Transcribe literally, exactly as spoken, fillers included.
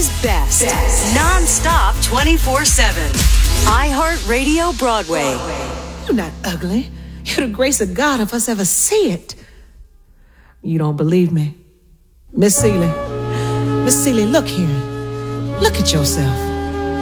Country's best. best. Non-stop twenty-four seven. iHeartRadio Broadway. You're not ugly. You're the grace of God if us ever see it. You don't believe me? Miss Seeley. Miss Seeley, look here. Look at yourself.